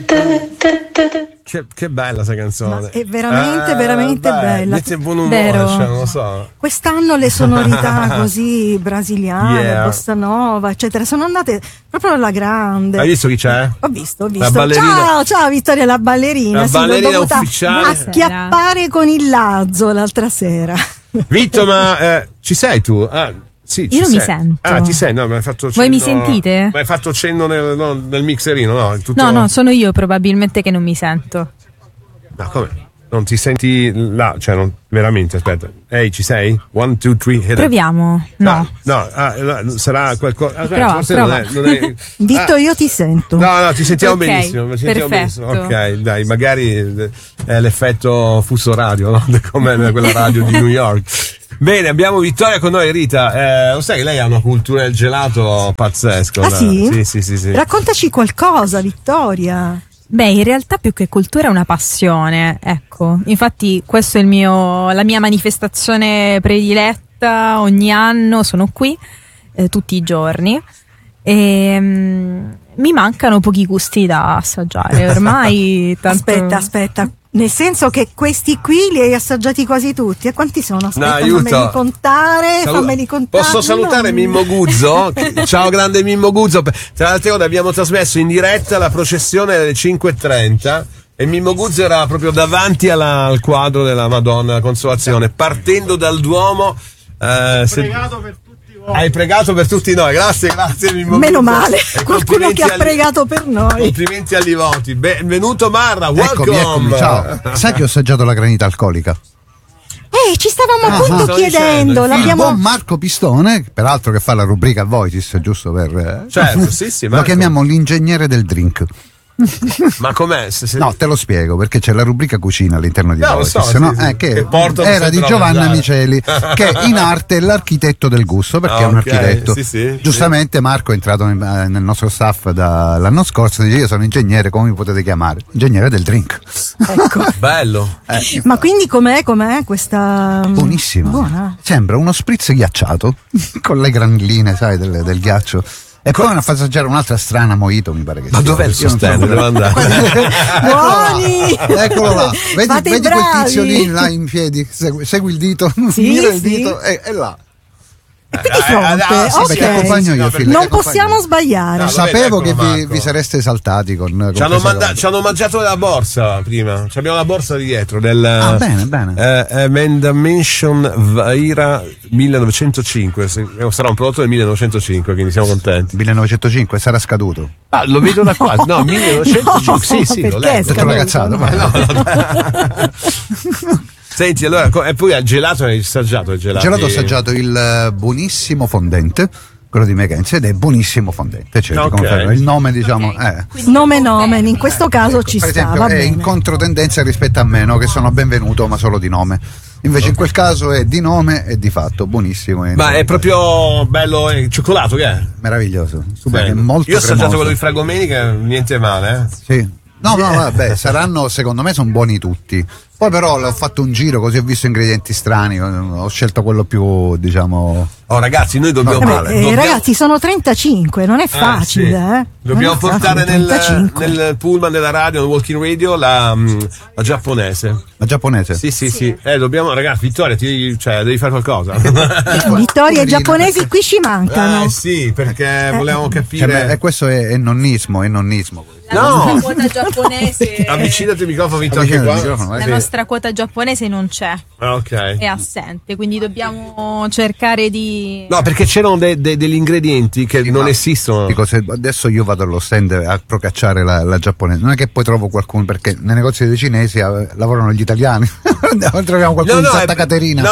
Che bella questa canzone. Ma è veramente bella. Mette buon umore, cioè, non lo so. Quest'anno le sonorità così brasiliane, bossa nova, eccetera, sono andate proprio alla grande. Hai visto chi c'è? Ho visto. La ballerina. Ciao Vittoria, la ballerina. La ballerina ufficiale. Acchiappare con il Lazzo l'altra sera. Vitto, ma ci sei tu? Sì, io non mi sento. Ti sei? No, mi hai fatto cenno. Voi mi sentite? Mi hai fatto cenno nel mixerino, no? No, sono io probabilmente che non mi sento. No, come? Non ti senti là? Cioè, non, veramente, aspetta. Ehi, ci sei? 1, 2, 3, proviamo. No. Sarà qualcosa. Prova. Non è... Vitto, io ti sento. No, ti sentiamo benissimo. Perfetto. Ok, dai, magari è l'effetto fuso radio, no? Come quella radio di New York. Bene, abbiamo Vittoria con noi, Rita. Lo sai che lei ha una cultura del gelato pazzesco. Sì? Sì. Raccontaci qualcosa, Vittoria. Beh, in realtà più che cultura è una passione, ecco. Infatti questa è la mia manifestazione prediletta, ogni anno sono qui, tutti i giorni, e mi mancano pochi gusti da assaggiare, ormai tanto... Aspetta. Nel senso che questi qui li hai assaggiati quasi tutti. E quanti sono? Aspetta, fammeli contare. Posso salutare Mimmo Guzzo? Ciao grande Mimmo Guzzo. Tra l'altro abbiamo trasmesso in diretta la processione alle 5:30 e Mimmo Guzzo era proprio davanti al quadro della Madonna della Consolazione, partendo dal Duomo. Pregato per tutti voi. Hai pregato per tutti noi, grazie Mimmo. Meno male, qualcuno che ha pregato per noi. Complimenti agli voti. Benvenuto Marra, welcome. Eccomi. Ciao. Sai che ho assaggiato la granita alcolica? Ci stavamo appunto chiedendo. Il buon Marco Pistone, peraltro che fa la rubrica Voitis, giusto per... Certo, sì, Marco. Lo chiamiamo l'ingegnere del drink. Ma com'è? No, te lo spiego, perché c'è la rubrica cucina all'interno di Voitis, che era di Giovanna Miceli, che in arte è l'architetto del gusto, perché è un architetto. Giustamente Marco è entrato nel nostro staff dall'anno scorso e dice: io sono ingegnere, come mi potete chiamare? Ingegnere del drink. Ecco. Bello. Ma quindi com'è questa? Buonissima. Buona. Sembra uno spritz ghiacciato con le granelline, sai, del ghiaccio. E poi hanno fatto assaggiare un'altra strana mojito, mi pare che sia. Ma dov'è il sostegno? Devo andare. Buoni! Eccolo là. Vedi quel tizio lì là in piedi, segui il dito, mira il dito e là. E qui di fronte, ok, non possiamo sbagliare. Sapevo che vi sareste esaltati con ci hanno mangiato la borsa prima. Abbiamo la borsa di dietro del bene. Mention Vaira 1905. Sarà un prodotto del 1905, quindi siamo contenti. 1905 sarà scaduto. Lo vedo da qua. No, 1905. Sì, l'ho letto. Detto ragazzato. Senti, allora, e poi al gelato hai assaggiato il gelato? Gelato ho assaggiato il buonissimo fondente, quello di Mekense, ed è buonissimo fondente, cioè il nome, diciamo, nome, in questo caso ci per sta, esempio, è in controtendenza rispetto a me, no? Che sono benvenuto ma solo di nome. Invece in quel caso è di nome e di fatto buonissimo. Ma è proprio bello, cioccolato che è? Meraviglioso, super, molto io ho assaggiato quello di Fragomeni che niente male, Sì. No, vabbè, saranno, secondo me sono buoni tutti. Poi però ho fatto un giro, così ho visto ingredienti strani, ho scelto quello più, diciamo... Oh ragazzi, noi dobbiamo... ragazzi, sono 35, non è facile, Dobbiamo portare nel pullman della radio, nel walking radio, la giapponese. La giapponese? Sì. Dobbiamo, ragazzi, Vittoria, devi fare qualcosa. Vittoria e giapponesi qui ci mancano. Sì, perché volevamo capire... E questo è nonnismo. La nostra quota giapponese. Avvicinati il microfono, Vittoria, La nostra quota giapponese non c'è. Ok. È assente, quindi dobbiamo cercare di... No, perché c'erano degli ingredienti che non esistono. Dico, se adesso io vado allo stand a procacciare la giapponese, non è che poi trovo qualcuno, perché nei negozi dei cinesi lavorano gli italiani. Troviamo qualcuno in Santa Caterina.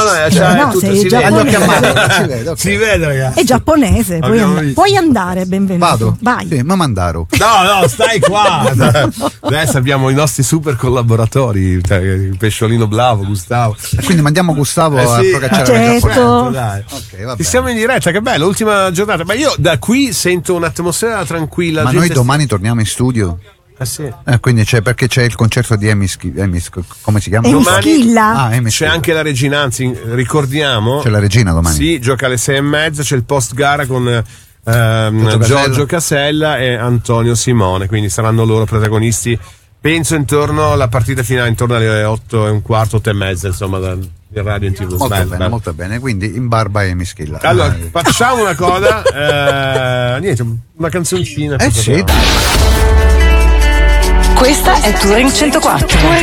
Si vede, ragazzi. È giapponese, puoi andare, benvenuto. Vado? Vai. Sì, ma Mandaro. No, stai qua. Adesso abbiamo i nostri super collaboratori, il pesciolino Blavo, Gustavo. E quindi mandiamo Gustavo a procacciare la giapponese. Dai. Okay, siamo in diretta, che bello, ultima giornata. Ma io da qui sento un'atmosfera tranquilla. Ma noi domani torniamo in studio. Sì. Quindi perché c'è il concerto di Emis, come si chiama? Emischilla. C'è anche la regina, anzi ricordiamo. C'è la regina domani. Sì, gioca alle 6:30, c'è il post gara con Giorgio Casella e Antonio Simone, quindi saranno loro protagonisti, penso intorno alla partita finale, intorno alle 8:15, 8:30, insomma, di radio in TV. Molto bene, quindi in barba e Mischilla. Allora, facciamo una coda, niente, una canzoncina. Sì, dai. Questa è Touring 104.